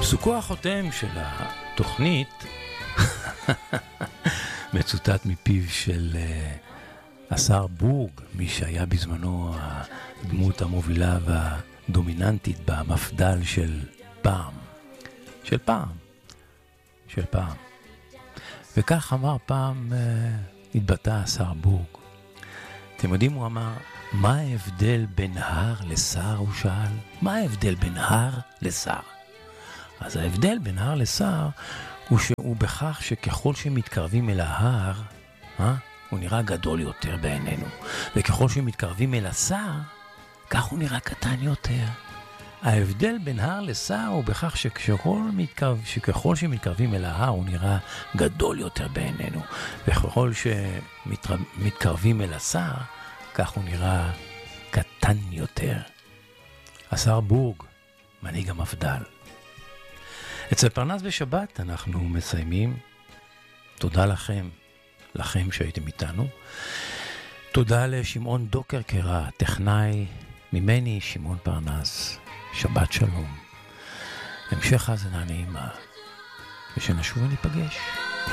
פסוקו החותם של התוכנית מצוטט מפיו של השר בורג, מי שהיה בזמנו הדמות המובילה והדומיננטית במפדל של פעם. וכך אמר פעם, התבטא השר בורג. אתם יודעים, הוא אמר, מה ההבדל בין הר לשר? הוא שאל, מה ההבדל בין הר לשר? אז ההבדל בין הר לשר הוא בכך שככל שמתקרבים אל ההר, הוא נראה גדול יותר בעינינו. וככל שמתקרבים אל השר, כך הוא נראה קטן יותר. ההבדל בין הר לשר הוא בכך שככל שמתקרבים אל ההר, הוא נראה גדול יותר בעינינו. וככל שמתקרבים אל השר, כך הוא נראה קטן יותר. השר בורג, מנהיג המפדל. אצל פרנס בשבת אנחנו מסיימים. תודה לכם שהייתם איתנו. תודה לשמעון דוקרקר, הטכנאי, ממני שמעון פרנס. שבת שלום. המשך האזנה נעימה. ושנשוב וניפגש.